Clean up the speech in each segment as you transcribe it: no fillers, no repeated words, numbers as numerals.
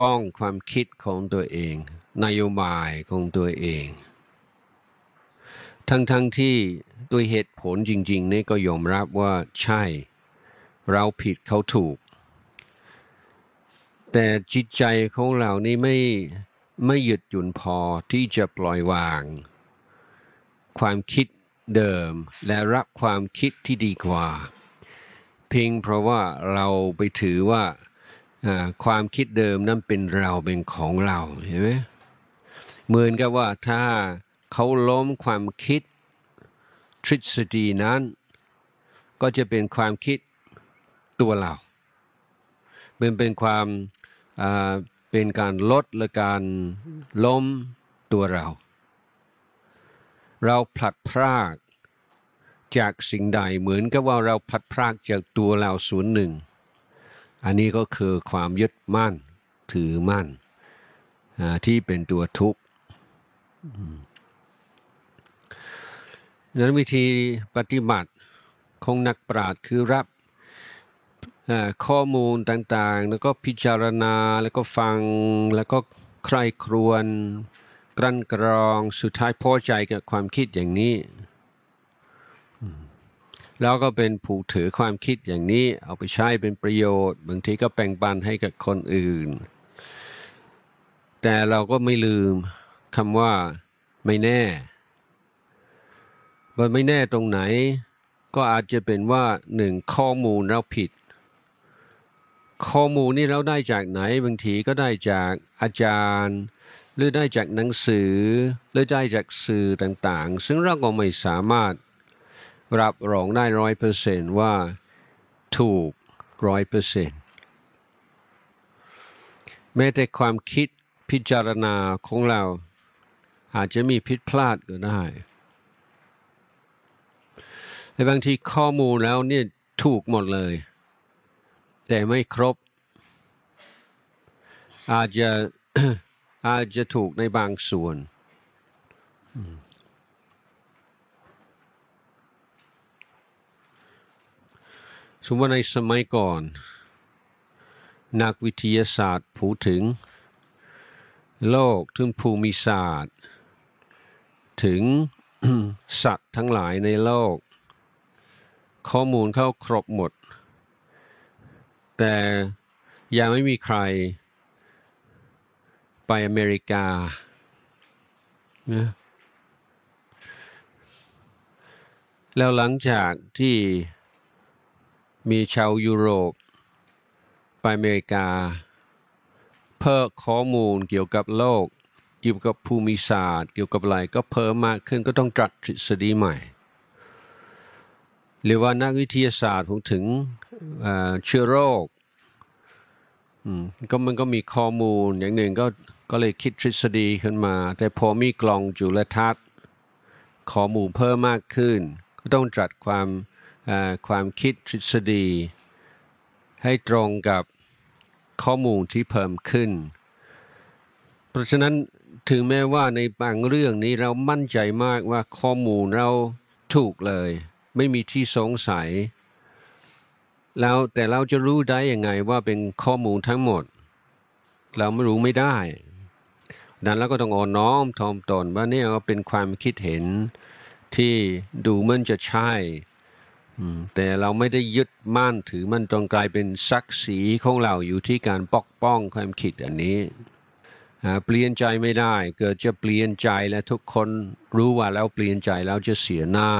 ป้องความคิดของตัวเองนโยบายของตัวเองทั้งที่ด้วยเหตุผลจริงๆนี่ก็ยอมรับว่าใช่เราผิดเขาถูกแต่จิตใจของเรานี่ไม่หยุดหยุ่นพอที่จะปล่อยวางความคิดเดิมและรับความคิดที่ดีกว่าเพียงเพราะว่าเราไปถือว่าความคิดเดิมนั้นเป็นเราเป็นของเราเห็นไหมเหมือนกับว่าถ้าเขาล้มความคิดทฤษฎีนั้นก็จะเป็นความคิดตัวเราเป็นความเป็นการลดและการล้มตัวเราพลัดพรากจากสิ่งใดเหมือนกับว่าเราพลัดพรากจากตัวเราส่วนหนึ่งอันนี้ก็คือความยึดมั่นถือมั่นที่เป็นตัวทุกข์นั้นวิธีปฏิบัติของนักปราชญ์คือรับข้อมูลต่างๆแล้วก็พิจารณาแล้วก็ฟังแล้วก็ใคร่ครวญกลั่นกรองสุดท้ายพอใจกับความคิดอย่างนี้แล้วก็เป็นผู้ถือความคิดอย่างนี้เอาไปใช้เป็นประโยชน์บางทีก็แบ่งปันให้กับคนอื่นแต่เราก็ไม่ลืมคำว่าไม่แน่มันไม่แน่ตรงไหนก็อาจจะเป็นว่าหนึ่งข้อมูลเราผิดข้อมูลนี่เราได้จากไหนบางทีก็ได้จากอาจารย์หรือได้จากหนังสือหรือได้จากสื่อต่างๆซึ่งเราก็ไม่สามารถรับรองได้100%ว่าถูก100%แม้แต่ความคิดพิจารณาของเราอาจจะมีผิดพลาดก็ได้แต่บางทีข้อมูลแล้วเนี่ยถูกหมดเลยแต่ไม่ครบอาจจะ อาจจะถูกในบางส่วนสมมติว่าในสมัยก่อนนักวิทยาศาสตร์พูดถึงโลกถึงภูมิศาสตร์ถึง สัตว์ทั้งหลายในโลกข้อมูลเข้าครบหมดแต่ยังไม่มีใครไปอเมริกานะแล้วหลังจากที่มีชาวยุโรปไปอเมริกาเพิ่มข้อมูลเกี่ยวกับโลกเกี่ยวกับภูมิศาสตร์เกี่ยวกับอะไรก็เพิ่มมากขึ้นก็ต้องจัดทฤษฎีใหม่หรือว่านักวิทยาศาสตร์พูดถึงเชื้อโรคก็มันก็มีข้อมูลอย่างหนึ่งก็เลยคิดทฤษฎีขึ้นมาแต่พอมีกล่องจุลทรรศน์ข้อมูลเพิ่มมากขึ้นก็ต้องจัดความคิดทฤษฎีให้ตรงกับข้อมูลที่เพิ่มขึ้นเพราะฉะนั้นถึงแม้ว่าในบางเรื่องนี้เรามั่นใจมากว่าข้อมูลเราถูกเลยไม่มีที่สงสัยแล้วแต่เราจะรู้ได้ยังไงว่าเป็นข้อมูลทั้งหมดเราไม่รู้ไม่ได้ดังนั้นเราก็ต้องอ่อนน้อมถ่อมตนว่านี่เป็นความคิดเห็นที่ดูเหมือนจะใช่แต่เราไม่ได้ยึดมั่นถือมันจนกลายเป็นศักดิ์ศรีของเราอยู่ที่การปกป้องความคิดอันนี้เปลี่ยนใจไม่ได้เกิดจะเปลี่ยนใจและทุกคนรู้ว่าแล้วเปลี่ยนใจแล้วจะเสียหน้า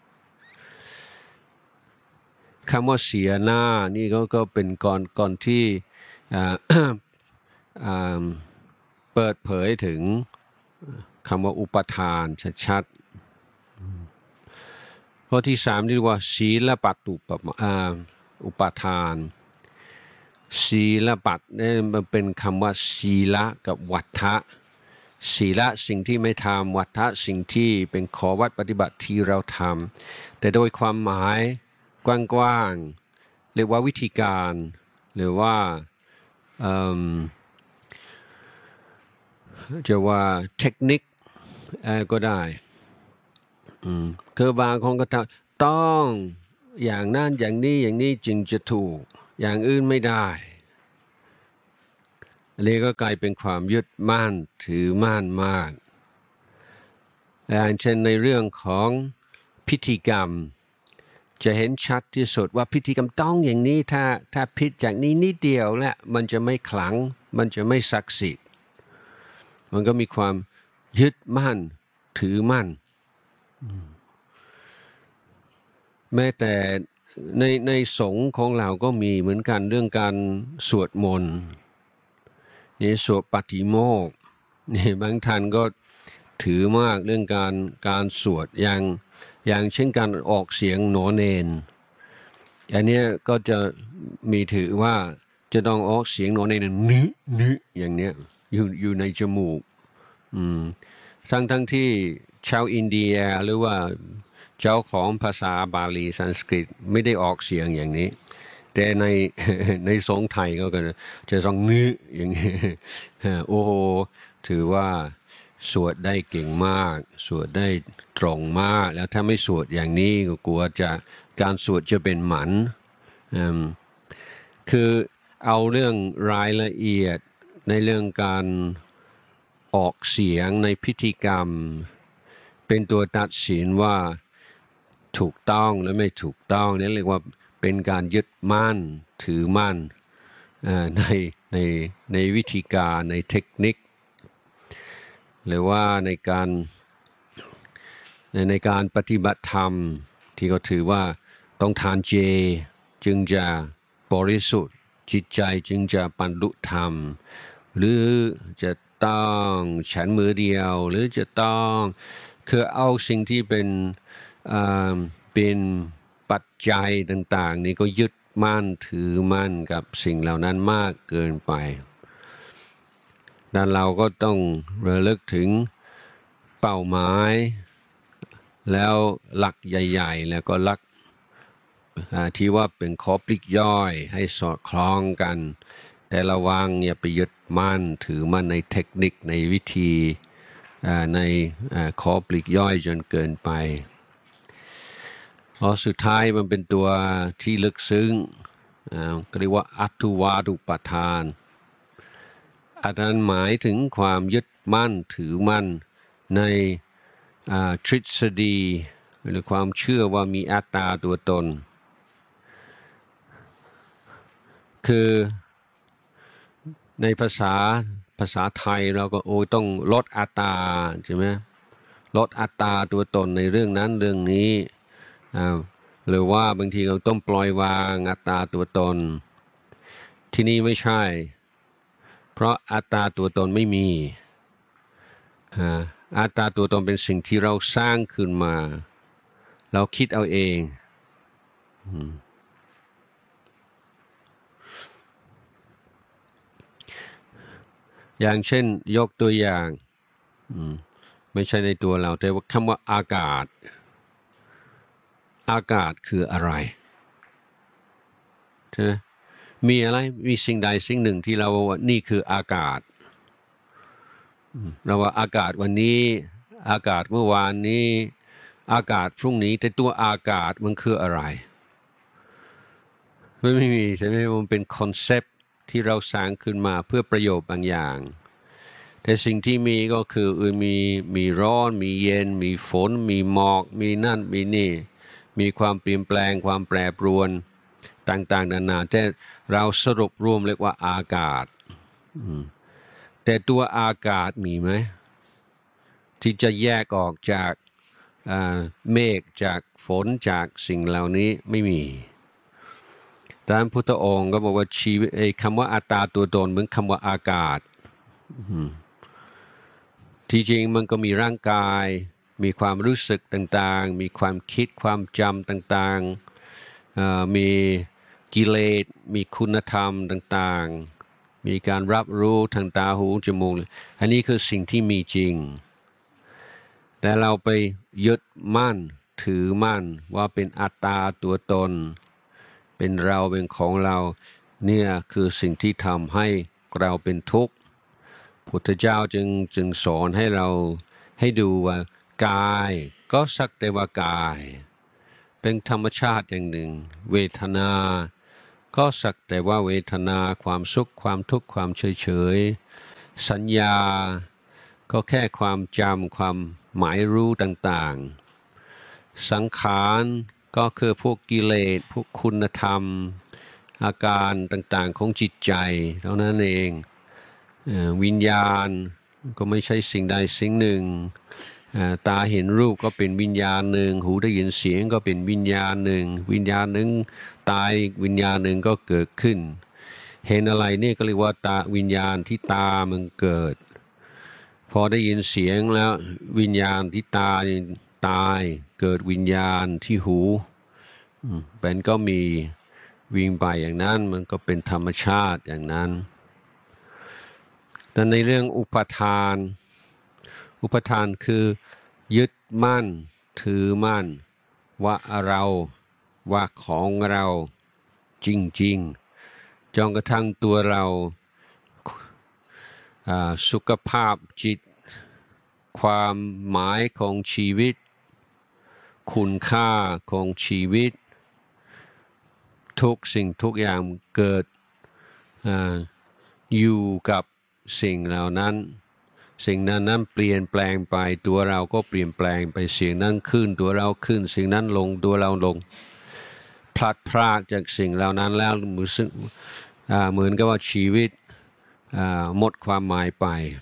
คำว่าเสียหน้านี่ก็เป็นก่อนที่เปิดเผยถึงคำว่าอุปทานชัดๆข้อที่3เรียกว่าศีลปัตตุอุปทานศีลปัตนี่มันเป็นคำว่าศีละกับวัฏฐะศีละสิ่งที่ไม่ทำวัฏฐะสิ่งที่เป็นข้อวัดปฏิบัติที่เราทำแต่โดยความหมายกว้างๆเรียกว่าวิธีการหรือว่าจะว่าเทคนิคก็ได้คือบางคนก็ต้องอย่างนั้นอย่างนี้จึงจะถูกอย่างอื่นไม่ได้อันนี้ก็กลายเป็นความยึดมั่นถือมั่นมากอย่างเช่นในเรื่องของพิธีกรรมจะเห็นชัดที่สุดว่าพิธีกรรมต้องอย่างนี้ถ้าผิดจากนี้นิดเดียวและมันจะไม่ขลังมันจะไม่ศักดิ์สิทธิ์มันก็มีความยึดมั่นถือมั่นแม้แต่ในสงฆ์ของเราก็มีเหมือนกันเรื่องการสวดมนต์นี่สวดปาฏิโมกข์นี่บางท่านก็ถือมากเรื่องการสวดอย่างเช่นการออกเสียงโหนเนนอันนี้ก็จะมีถือว่าจะต้องออกเสียงโหนเนนนึอย่างเนี้ยอยู่ในจมูกทั้งที่ชาวอินเดียหรือว่าเจ้าของภาษาบาลีสันสกฤตไม่ได้ออกเสียงอย่างนี้แต่ในสงฆ์ไทยก็จะต้องอย่างนี้โอ้โหถือว่าสวดได้เก่งมากสวดได้ตรงมากแล้วถ้าไม่สวดอย่างนี้ก็กลัวการสวดจะเป็นหมันคือเอาเรื่องรายละเอียดในเรื่องการออกเสียงในพิธีกรรมเป็นตัวตัดสินว่าถูกต้องและไม่ถูกต้องนี่เรียกว่าเป็นการยึดมั่นถือมั่นในในวิธีการในเทคนิคหรือว่าในการปฏิบัติธรรมที่เขาถือว่าต้องทานเจจึงจะบริสุทธิ์จิตใจจึงจะบรรลุธรรมหรือจะต้องฉันมือเดียวหรือจะต้องคือเอาสิ่งที่เป็นปัจจัยต่างๆนี่ก็ยึดมั่นถือมั่นกับสิ่งเหล่านั้นมากเกินไปดังนั้นเราก็ต้องระลึกถึงเป้าหมายแล้วหลักใหญ่ๆแล้วก็หลักที่ว่าเป็นข้อปลีกย่อยให้สอดคล้องกันแต่ระวังอย่าไปยึดมั่นถือมั่นในเทคนิคในวิธีในข้อปลีกย่อยจนเกินไปพอสุดท้ายมันเป็นตัวที่ลึกซึ้งก็เรียกว่าอัตถุวาทุปทานอันนั้นหมายถึงความยึดมั่นถือมั่นในทฤษฎีหรือความเชื่อว่ามีอัตตาตัวตนคือในภาษาไทยเราก็ต้องลดอัตตาใช่ไหมลดอัตตาตัวตนในเรื่องนั้นเรื่องนี้หรือว่าบางทีเราต้องปล่อยวางอัตตาตัวตนที่นี่ไม่ใช่เพราะอัตตาตัวตนไม่มีอัตตาตัวตนเป็นสิ่งที่เราสร้างขึ้นมาเราคิดเอาเองอย่างเช่นยกตัวอย่างไม่ใช่ในตัวเราแต่ว่าคำว่าอากาศคืออะไรใช่ไหมมีอะไรมีสิ่งใดสิ่งหนึ่งที่เราว่านี่คืออากาศเราว่าอากาศวันนี้อากาศเมื่อวานนี้อากาศพรุ่งนี้แต่ตัวอากาศมันคืออะไรไม่มีใช่ไหมมันเป็นคอนเซปต์ที่เราสร้างขึ้นมาเพื่อประโยชน์บางอย่างแต่สิ่งที่มีก็คือมีร้อนมีเย็นมีฝนมีหมอกมีนั่นมีนี่มีความเปลี่ยนแปลงความแปรปรวนต่างๆนานาแต่เราสรุปรวมเรียกว่าอากาศแต่ตัวอากาศมีไหมที่จะแยกออกจากเมฆจากฝนจากสิ่งเหล่านี้ไม่มีดังนั้นพุทธองค์ก็บอกว่าชีวิตคำว่าอัตตาตัวตนเหมือนคำว่าอากาศที่จริงมันก็มีร่างกายมีความรู้สึกต่างๆมีความคิดความจำต่างๆมีกิเลสมีคุณธรรมต่างๆมีการรับรู้ทางตาหูจมูกอันนี้คือสิ่งที่มีจริงแต่เราไปยึดมั่นถือมั่นว่าเป็นอัตตาตัวตนเป็นเราเป็นของเราเนี่ยคือสิ่งที่ทำให้เราเป็นทุกข์พุทธเจ้าจึงสอนให้เราให้ดูว่ากายก็สักแต่ว่ากายเป็นธรรมชาติอย่างหนึ่งเวทนาก็สักแต่ว่าเวทนาความสุขความทุกข์ความเฉยๆสัญญาก็แค่ความจำความหมายรู้ต่างๆสังขารก็คือพวกกิเลสพวกคุณธรรมอาการต่างๆของจิตใจเท่านั้นเองวิญญาณก็ไม่ใช่สิ่งใดสิ่งหนึ่งตาเห็นรูปก็เป็นวิญญาณหนึ่งหูได้ยินเสียงก็เป็นวิญญาณหนึ่งวิญญาณหนึ่งตายวิญญาณหนึ่งก็เกิดขึ้นเห็นอะไรนี่ก็เรียกว่าตาวิญญาณที่ตามันเกิดพอได้ยินเสียงแล้ววิญญาณที่ตาตายเกิดวิญญาณที่หูเป็นก็มีวิ่งไปอย่างนั้นมันก็เป็นธรรมชาติอย่างนั้นแต่ในเรื่องอุปทานคือยึดมั่นถือมั่นว่าเราว่าของเราจริงๆจนกระทั่งตัวเราสุขภาพจิตความหมายของชีวิตคุณค่าของชีวิตทุกสิ่งทุกอย่างเกิดอยู่กับสิ่งเหล่านั้นสิ่งนั้นเปลี่ยนแปลงไปตัวเราก็เปลี่ยนแปลงไปสิ่งนั้นขึ้นตัวเราขึ้นสิ่งนั้นลงตัวเราลงพลัดพรากจากสิ่งเหล่านั้นแล้วเหมือนกับว่าชีวิตหมดความหมายไป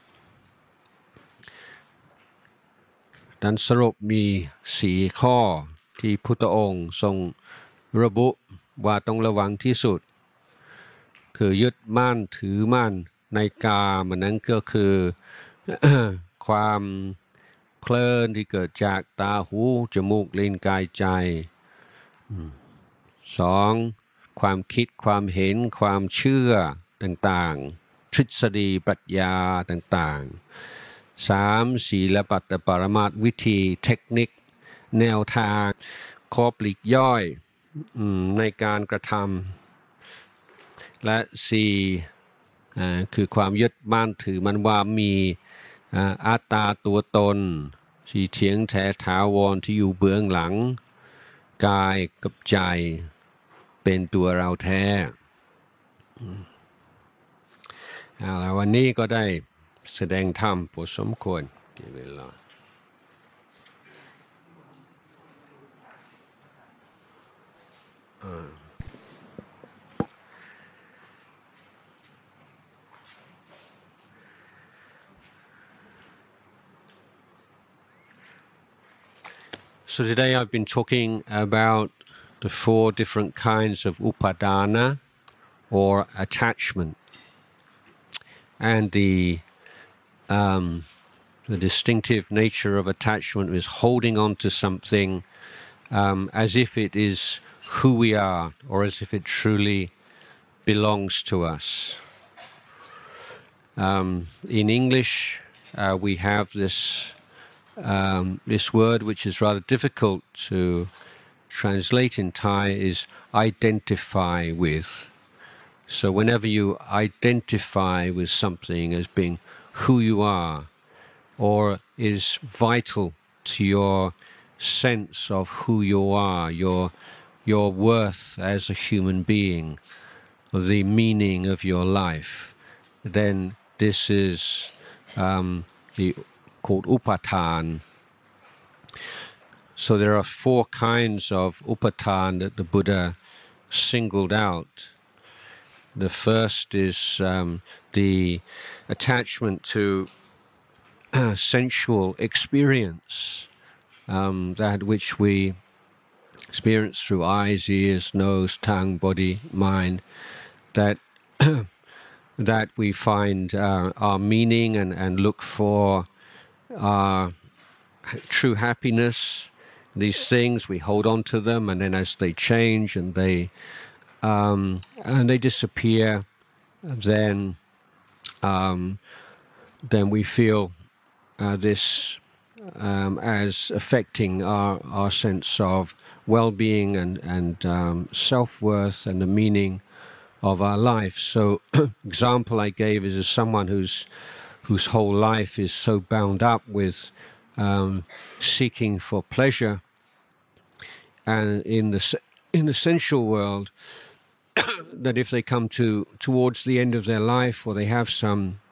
ดังสรุปมี4 ข้อที่พุทธองค์ทรงระบุว่าต้องระวังที่สุดคือยึดมั่นถือมั่นในกามนั้นก็คือ ความเพลินที่เกิดจากตาหูจมูกลิ้นกายใจ 2. ความคิดความเห็นความเชื่อต่างๆทฤษฎีปรัชญาต่างๆ 3. ศีลปัตตปรมาสวิธีเทคนิคแนวทางข้อปลีกย่อยในการกระทำและ 4. คือความยึดมั่นถือมันว่ามีอัตตาตัวตนที่เถียงแท้ถาวรที่อยู่เบื้องหลังกายกับใจเป็นตัวเราแท้แล้ววันนี้ก็ได้แสดงธรรมพอสมควรเวลาSo today I've been talking about the 4 different kinds of upadana or attachment and the distinctive nature of attachment is holding on to something as if it is who we are or as if it truly belongs to us. In English, we have this word which is rather difficult to translate in Thai is identify with. So whenever you identify with something as being who you are or is vital to your sense of who you are, your worth as a human being, or the meaning of your life, then this is called upatan. So there are 4 kinds of upatan that the Buddha singled out. The first is the attachment to sensual experience, that which we experience through eyes, ears, nose, tongue, body, mind, that that we find our meaning and look for our true happiness. These things we hold on to them, and then as they change and they disappear, then we feel this as affecting our sense of well-being and self-worth and the meaning of our life. So, example I gave is someone whose whole life is so bound up with seeking for pleasure, and in the sensual world, that if they come towards the end of their life or they have some